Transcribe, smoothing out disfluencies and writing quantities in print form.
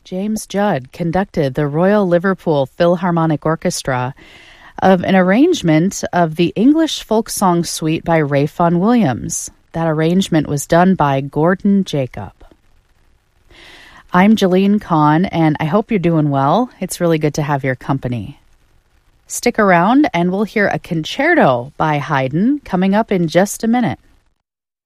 James Judd conducted the Royal Liverpool Philharmonic Orchestra of an arrangement of the English folk song suite by Ralph Vaughan Williams. That arrangement was done by Gordon Jacob. I'm Jeline Kahn, and I hope you're doing well. It's really good to have your company. Stick around, and we'll hear a concerto by Haydn coming up in just a minute.